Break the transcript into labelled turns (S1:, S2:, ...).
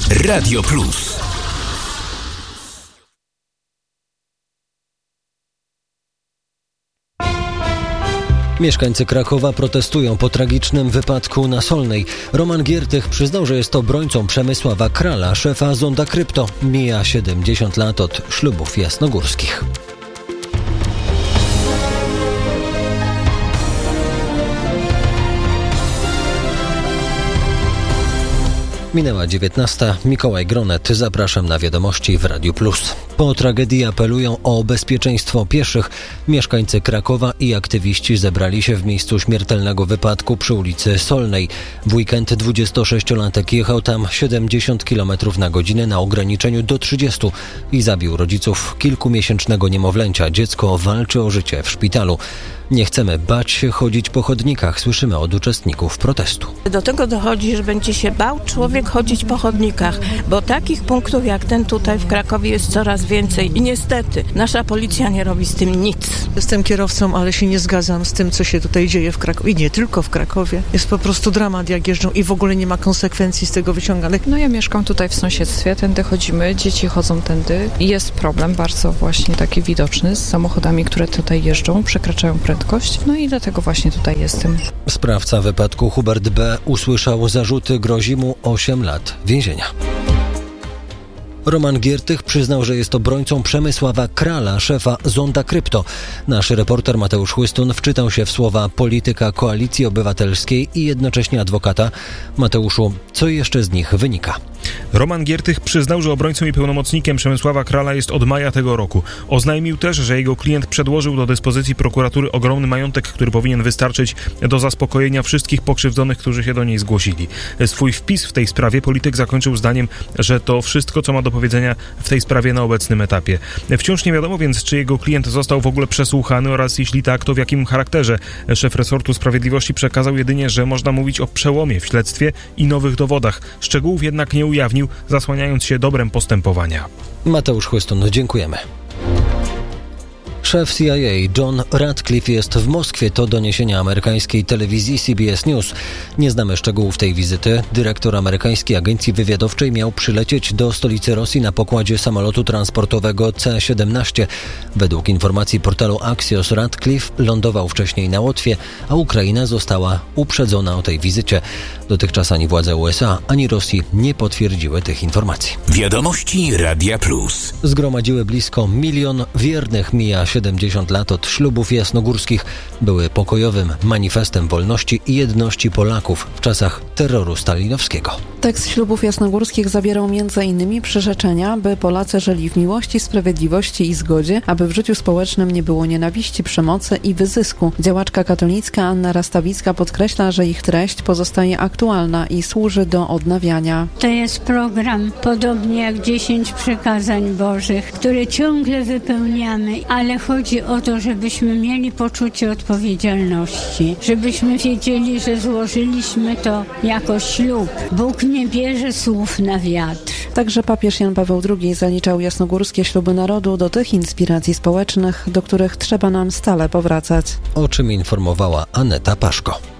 S1: Radio Plus.
S2: Mieszkańcy Krakowa protestują po tragicznym wypadku na Solnej. Roman Giertych przyznał, że jest obrońcą Przemysława Krala, szefa Zonda Krypto. Mija 70 lat od ślubów jasnogórskich. Minęła 19. Mikołaj Gronet. Zapraszam na wiadomości w Radiu Plus. Po tragedii apelują o bezpieczeństwo pieszych. Mieszkańcy Krakowa i aktywiści zebrali się w miejscu śmiertelnego wypadku przy ulicy Solnej. W weekend 26-latek jechał tam 70 km na godzinę na ograniczeniu do 30 i zabił rodziców kilkumiesięcznego niemowlęcia. Dziecko walczy o życie w szpitalu. Nie chcemy bać się chodzić po chodnikach, słyszymy od uczestników protestu.
S3: Do tego dochodzi, że będzie się bał człowiek chodzić po chodnikach, bo takich punktów jak ten tutaj w Krakowie jest coraz więcej i niestety nasza policja nie robi z tym nic.
S4: Jestem kierowcą, ale się nie zgadzam z tym, co się tutaj dzieje w Krakowie i nie tylko w Krakowie. Jest po prostu dramat, jak jeżdżą i w ogóle nie ma konsekwencji z tego wyciąganych.
S5: No ja mieszkam tutaj w sąsiedztwie, tędy chodzimy, dzieci chodzą tędy i jest problem bardzo właśnie taki widoczny z samochodami, które tutaj jeżdżą, przekraczają prędkość. No i dlatego właśnie tutaj jestem.
S2: Sprawca wypadku Hubert B. usłyszał zarzuty, grozi mu 8 lat więzienia. Roman Giertych przyznał, że jest obrońcą Przemysława Krala, szefa Zonda Krypto. Nasz reporter Mateusz Chłystun wczytał się w słowa polityka Koalicji Obywatelskiej i jednocześnie adwokata. Mateuszu, co jeszcze z nich wynika?
S6: Roman Giertych przyznał, że obrońcą i pełnomocnikiem Przemysława Krala jest od maja tego roku. Oznajmił też, że jego klient przedłożył do dyspozycji prokuratury ogromny majątek, który powinien wystarczyć do zaspokojenia wszystkich pokrzywdzonych, którzy się do niej zgłosili. Swój wpis w tej sprawie polityk zakończył zdaniem, że to wszystko, co ma do powiedzenia w tej sprawie na obecnym etapie. Wciąż nie wiadomo więc, czy jego klient został w ogóle przesłuchany oraz jeśli tak, to w jakim charakterze. Szef resortu sprawiedliwości przekazał jedynie, że można mówić o przełomie w śledztwie i nowych dowodach. Szczegółów jednak nie ujawnił, zasłaniając się dobrem postępowania.
S2: Mateusz Chłystun, dziękujemy. Szef CIA John Ratcliffe jest w Moskwie. To doniesienia amerykańskiej telewizji CBS News. Nie znamy szczegółów tej wizyty. Dyrektor amerykańskiej agencji wywiadowczej miał przylecieć do stolicy Rosji na pokładzie samolotu transportowego C-17. Według informacji portalu Axios Ratcliffe lądował wcześniej na Łotwie, a Ukraina została uprzedzona o tej wizycie. Dotychczas ani władze USA, ani Rosji nie potwierdziły tych informacji.
S1: Wiadomości Radia Plus.
S2: Zgromadziły blisko 1 milion wiernych. Mija 70 lat od ślubów jasnogórskich. Były pokojowym manifestem wolności i jedności Polaków w czasach terroru stalinowskiego.
S7: Tekst ślubów jasnogórskich zawierał m.in. przyrzeczenia, by Polacy żyli w miłości, sprawiedliwości i zgodzie, aby w życiu społecznym nie było nienawiści, przemocy i wyzysku. Działaczka katolicka Anna Rastawicka podkreśla, że ich treść pozostaje aktualna i służy do odnawiania.
S8: To jest program, podobnie jak 10 przykazań Bożych, które ciągle wypełniamy, ale chodzi o to, żebyśmy mieli poczucie odpowiedzialności, żebyśmy wiedzieli, że złożyliśmy to jako ślub. Bóg nie bierze słów na wiatr.
S7: Także papież Jan Paweł II zaliczał jasnogórskie śluby narodu do tych inspiracji społecznych, do których trzeba nam stale powracać.
S2: O czym informowała Aneta Paszko.